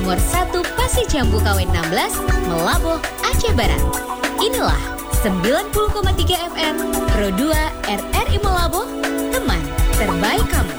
nomor 1 Pasir Jambu KW 16, Melaboh, Aceh Barat. Inilah 90,3 FM Pro 2 RRI Melaboh, teman terbaik kamu.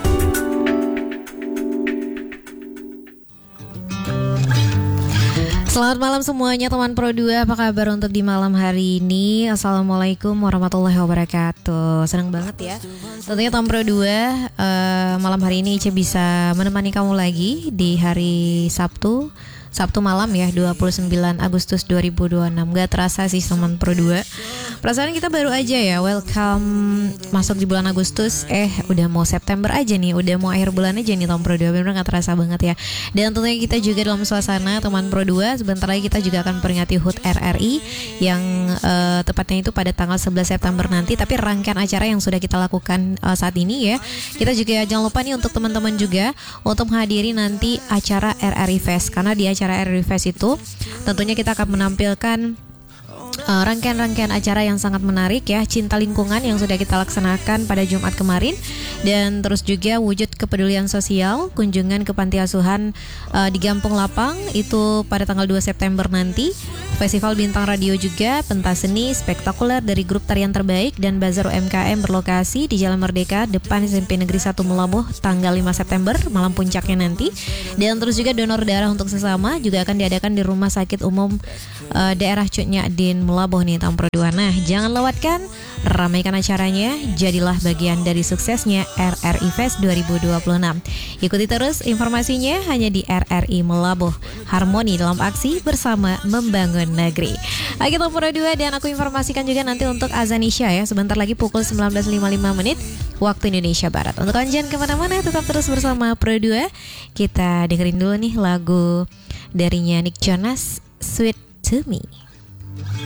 Selamat malam semuanya teman Pro 2, apa kabar untuk di malam hari ini? Assalamualaikum warahmatullahi wabarakatuh. Senang banget ya tentunya teman Pro 2 malam hari ini Ica bisa menemani kamu lagi di hari Sabtu malam ya, 29 Agustus 2026. Gak terasa sih teman Pro 2. Perasaan kita baru aja ya welcome masuk di bulan Agustus. Udah mau September aja nih, udah mau akhir bulan aja nih teman Pro 2. Bener gak terasa banget ya. Dan tentunya kita juga dalam suasana teman Pro 2, sebentar lagi kita juga akan peringati HUT RRI yang tepatnya itu pada tanggal 11 September nanti. Tapi rangkaian acara yang sudah kita lakukan saat ini ya, kita juga jangan lupa nih untuk teman-teman juga untuk menghadiri nanti acara RRI Fest. Karena di acara RRI Fest itu tentunya kita akan menampilkan rangkaian-rangkaian acara yang sangat menarik ya, cinta lingkungan yang sudah kita laksanakan pada Jumat kemarin, dan terus juga wujud kepedulian sosial, kunjungan ke panti asuhan di Gampung Lapang itu pada tanggal 2 September nanti. Festival Bintang Radio juga, pentas seni spektakuler dari grup tarian terbaik, dan bazar UMKM berlokasi di Jalan Merdeka depan SMP Negeri 1 Melaboh tanggal 5 September malam puncaknya nanti. Dan terus juga donor darah untuk sesama juga akan diadakan di Rumah Sakit Umum daerah Cut Nyadin Melaboh nih Tampro 2. Nah, jangan lewatkan, ramaikan acaranya, jadilah bagian dari suksesnya RRI Fest 2026. Ikuti terus informasinya hanya di RRI Melaboh, harmoni dalam aksi bersama membangun negeri. Oke Tampro 2, dan aku informasikan juga nanti untuk azan Isya ya, sebentar lagi pukul 19.55 waktu Indonesia Barat. Untuk jangan kemana-mana, tetap terus bersama Pro 2. Kita dengerin dulu nih lagu darinya Nick Jonas, Sweet to Me.